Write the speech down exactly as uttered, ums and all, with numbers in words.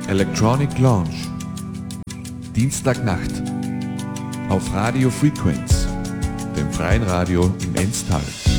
Electronic Lounge. Dienstagnacht. Auf Radio Frequenz, dem freien Radio im Enztal.